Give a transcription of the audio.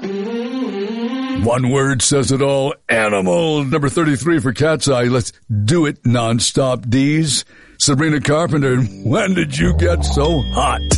One word says it all. Animal. Number 33 for Cat's Eye. Let's do it nonstop, D's. Sabrina Carpenter, when did you get so hot?